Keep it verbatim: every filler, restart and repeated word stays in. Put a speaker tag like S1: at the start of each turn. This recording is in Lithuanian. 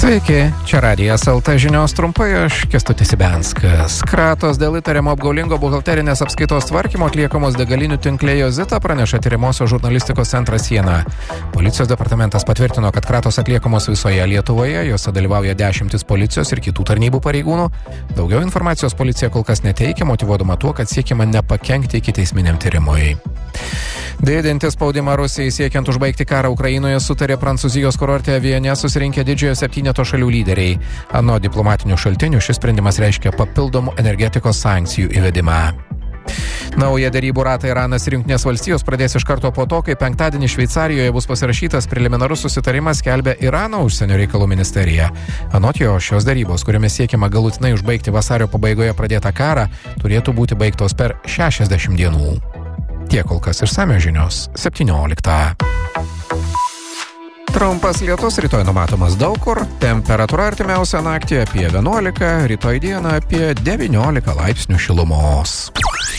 S1: Sveiki, čia Radijas L T žinios trumpai, aš Kęstutis Ibenskas. Kratos dėl įtariamo apgaulingo buhalterinės apskaitos tvarkymo atliekamos degalinių tinkle Jozita praneša tyrimosios žurnalistikos centras Siena. Policijos departamentas patvirtino, kad kratos atliekamos visoje Lietuvoje, jose dalyvauja dešimtis policijos ir kitų tarnybų pareigūnų. Daugiau informacijos policija kol kas neteikia, motyvuodama tuo, kad siekiama nepakenkti ikiteisminiam tyrimui. Didinti spaudimą Rusijai siekiant užbaigti karą Ukrainoje sutarė Prancūzijos kurorte Aviene susirinkę didžiojo septyneto šalių lyderiai. Anot diplomatinių šaltinių šis sprendimas reiškia papildomų energetikos sankcijų įvedimą. Naują derybų ratą Iranas ir Jungtinės valstijos pradės iš karto po to, kai penktadienį Šveicarijoje bus pasirašytas preliminarus susitarimas, skelbia Irano užsienio reikalų ministerija. Anot jo, šios derybos, kuriomis siekiama galutinai užbaigti vasario pabaigoje pradėtą karą, turėtų būti baigtos per šešiasdešimt dienų. Tiek kol kas išsamios žinios septynioliktą. Trumpas lietus rytoj numatomas daug kur, temperatūra artimiausią naktį apie vienuolika, rytoj dieną apie devyniolika laipsnių šilumos.